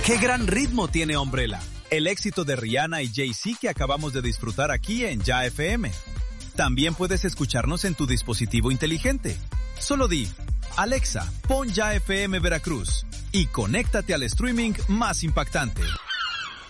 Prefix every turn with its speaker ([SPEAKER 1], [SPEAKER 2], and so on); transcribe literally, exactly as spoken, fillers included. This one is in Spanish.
[SPEAKER 1] ¡Qué gran ritmo tiene Umbrella! El éxito de Rihanna y Jay-Z que acabamos de disfrutar aquí en Ya F M. También puedes escucharnos en tu dispositivo inteligente. Solo di, Alexa, pon Ya F M Veracruz y conéctate al streaming más impactante.